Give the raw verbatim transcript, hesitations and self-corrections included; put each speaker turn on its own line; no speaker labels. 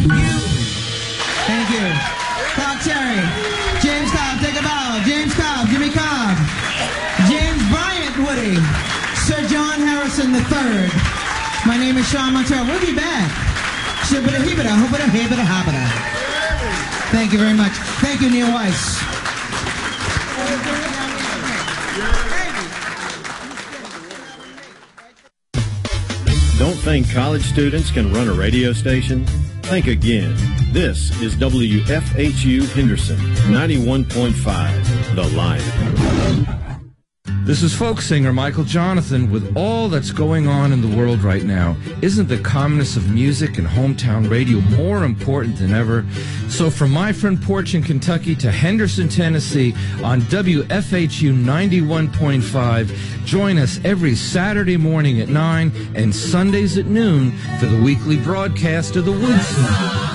Thank you. Cobb Cherry. James Cobb, take a bow. James Cobb, Jimmy Cobb. James Bryant Woody. Sir John Harrison the third. My name is Sean Montero. We'll be back. Shibbida hibbida, hoobida hibbida hobbida. Thank you very much. Thank you, Neil Weiss.
Don't think college students can run a radio station? Think again. This is W F H U Henderson, ninety-one point five, The Lion.
This is folk singer Michael Jonathan. With all that's going on in the world right now, isn't the calmness of music and hometown radio more important than ever? So from my front porch in Kentucky to Henderson, Tennessee, on W F H U ninety-one point five, join us every Saturday morning at nine and Sundays at noon for the weekly broadcast of the Woodsman.